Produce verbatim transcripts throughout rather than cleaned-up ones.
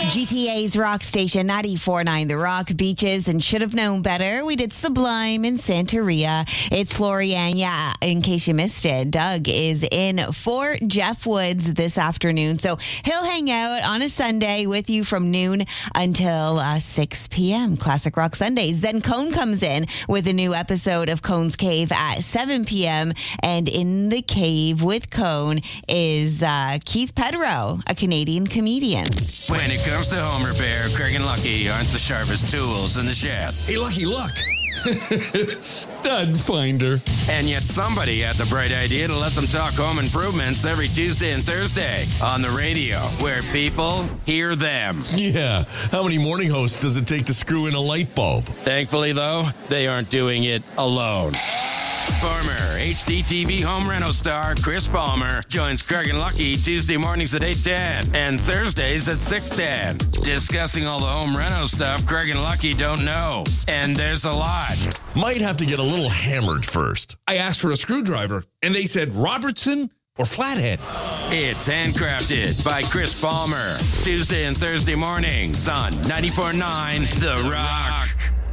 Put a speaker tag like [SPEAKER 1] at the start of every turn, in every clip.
[SPEAKER 1] G T A's Rock Station ninety-four point nine The Rock, Beaches, and Should Have Known Better. We did Sublime in Santeria. It's Lorianne. Yeah, in case you missed it, Doug is in for Jeff Woods this afternoon. So he'll hang out on a Sunday with you from noon until uh, six p.m. Classic Rock Sundays. Then Cone comes in with a new episode of Cone's Cave at seven p.m. And in the cave with Cone is uh, Keith Pedro, a Canadian comedian.
[SPEAKER 2] When it comes to home repair, Craig and Lucky aren't the sharpest tools in the shed.
[SPEAKER 3] Hey, Lucky, look. Stud finder.
[SPEAKER 2] And yet somebody had the bright idea to let them talk home improvements every Tuesday and Thursday on the radio, where people hear them.
[SPEAKER 3] Yeah. How many morning hosts does it take to screw in a light bulb?
[SPEAKER 2] Thankfully, though, they aren't doing it alone. Former H D T V home reno star Chris Palmer joins Craig and Lucky Tuesday mornings at eight ten and Thursdays at six ten, discussing all the home reno stuff Craig and Lucky don't know. And there's a lot.
[SPEAKER 3] Might have to get a little hammered first.
[SPEAKER 4] I asked for a screwdriver, and they said Robertson or Flathead.
[SPEAKER 2] It's handcrafted by Chris Palmer. Tuesday and Thursday mornings on ninety-four point nine The Rock.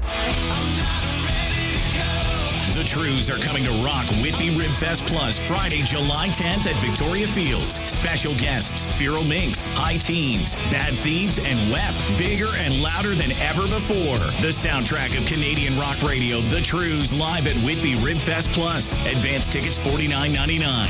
[SPEAKER 5] The Trews are coming to rock Whitby Ribfest Plus Friday, July tenth at Victoria Fields. Special guests, Firo Minx, High Teens, Bad Thieves, and W E P. Bigger and louder than ever before. The soundtrack of Canadian rock radio, The Trews, live at Whitby Ribfest Plus. Advance tickets forty-nine ninety-nine.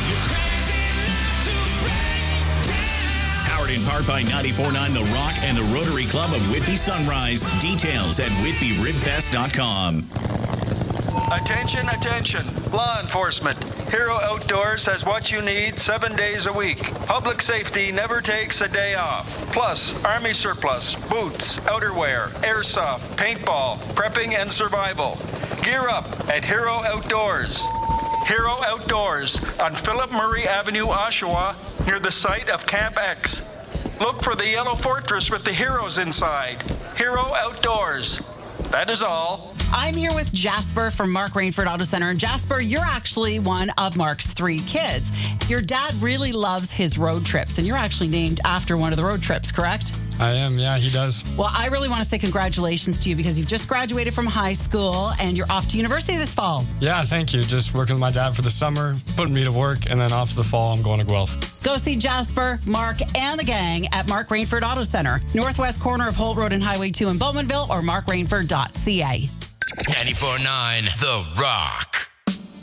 [SPEAKER 5] Powered in part by ninety-four point nine The Rock and the Rotary Club of Whitby Sunrise. Details at whitby ribfest dot com.
[SPEAKER 6] Attention, attention. Law enforcement. Hero Outdoors has what you need seven days a week. Public safety never takes a day off. Plus, Army surplus, boots, outerwear, airsoft, paintball, prepping, and survival. Gear up at Hero Outdoors. Hero Outdoors on Philip Murray Avenue, Oshawa, near the site of Camp X. Look for the yellow fortress with the heroes inside. Hero Outdoors. That is all.
[SPEAKER 7] I'm here with Jasper from Mark Rainford Auto Center. And Jasper, you're actually one of Mark's three kids. Your dad really loves his road trips, and you're actually named after one of the road trips, correct?
[SPEAKER 8] I am, yeah, he does.
[SPEAKER 7] Well, I really want to say congratulations to you because you've just graduated from high school and you're off to university this fall.
[SPEAKER 8] Yeah, thank you. Just working with my dad for the summer, putting me to work, and then off to the fall, I'm going to Guelph.
[SPEAKER 7] Go see Jasper, Mark, and the gang at Mark Rainford Auto Center, northwest corner of Holt Road and Highway two in Bowmanville, or mark rainford dot c a.
[SPEAKER 2] ninety-four point nine The Rock.